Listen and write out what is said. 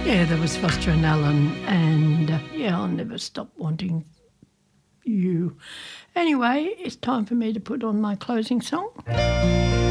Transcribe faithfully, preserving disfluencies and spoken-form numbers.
Yeah, there was Foster and Allen, and uh, yeah, I'll never stop wanting you. Anyway, it's time for me to put on my closing song.